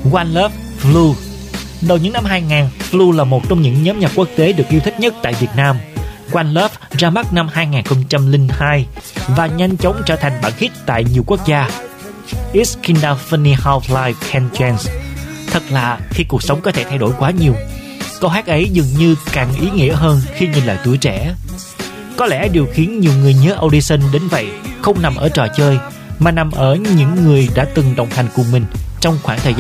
One Love, Blue. Đầu những năm 2000, Blue là một trong những nhóm nhạc quốc tế được yêu thích nhất tại Việt Nam. One Love ra mắt năm 2002 và nhanh chóng trở thành bản hit tại nhiều quốc gia. It's kinda funny how life can change. Thật lạ khi cuộc sống có thể thay đổi quá nhiều. Câu hát ấy dường như càng ý nghĩa hơn khi nhìn lại tuổi trẻ. Có lẽ điều khiến nhiều người nhớ Audition đến vậy không nằm ở trò chơi, mà nằm ở những người đã từng đồng hành cùng mình trong khoảng thời gian